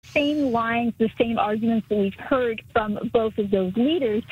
same lines, the same arguments that we've heard from both of those leaders.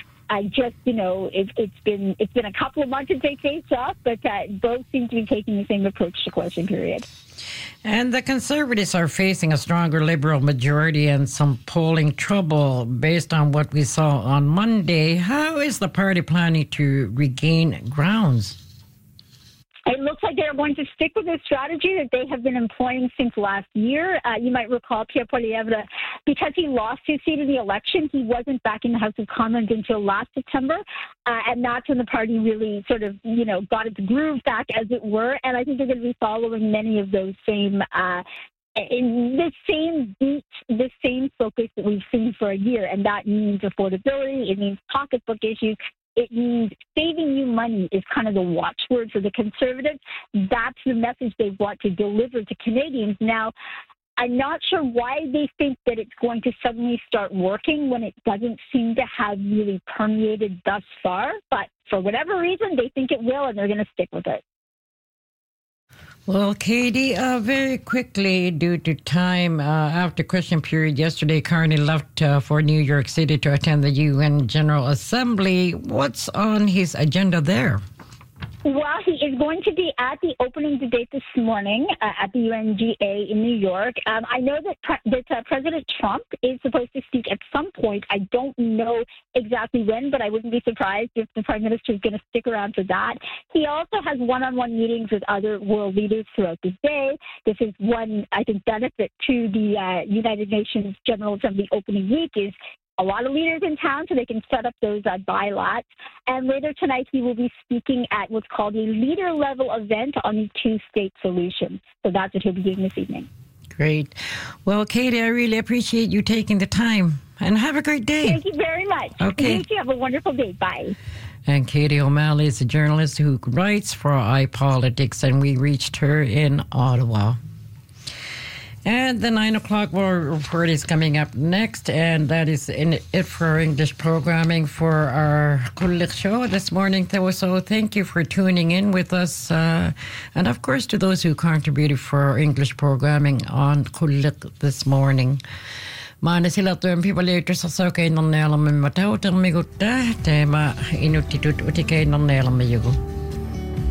It's been a couple of months since they faced off, but both seem to be taking the same approach to question period. And the Conservatives are facing a stronger Liberal majority and some polling trouble based on what we saw on Monday. How is the party planning to regain grounds? It looks like they're going to stick with the strategy that they have been employing since last year. You might recall Pierre Poilievre, because he lost his seat in the election, he wasn't back in the House of Commons until last September. And that's when the party really sort of, got its groove back, as it were. And I think they're going to be following many of those same in the same beat, the same focus that we've seen for a year. And that means affordability. It means pocketbook issues. It means saving you money is kind of the watchword for the Conservatives. That's the message they want to deliver to Canadians. Now, I'm not sure why they think that it's going to suddenly start working when it doesn't seem to have really permeated thus far. But for whatever reason, they think it will, and they're going to stick with it. Well, Katie, very quickly, due to time, after question period yesterday, Carney left for New York City to attend the UN General Assembly. What's on his agenda there? Well, he is going to be at the opening debate this morning at the UNGA in New York. I know that President Trump is supposed to speak at some point. I don't know exactly when, but I wouldn't be surprised if the Prime Minister is going to stick around for that. He also has one-on-one meetings with other world leaders throughout the day. This is one, I think, benefit to the United Nations General Assembly opening week is a lot of leaders in town, so they can set up those bilots. And later tonight, he will be speaking at what's called a leader-level event on the two-state solution. So that's what he'll be doing this evening. Great. Well, Katie, I really appreciate you taking the time. And have a great day. Thank you very much. Okay. You too. Have a wonderful day. Bye. And Katie O'Malley is a journalist who writes for iPolitics, and we reached her in Ottawa. And the 9 o'clock World Report is coming up next, and that is it for our English programming for our Kullik show this morning. So thank you for tuning in with us. And of course, to those who contributed for our English programming on Kullik this morning. Maana sila tuempi valioitu sasaukein on nealamme matautelmikutta teema inutitut utikein on nealamme jugu.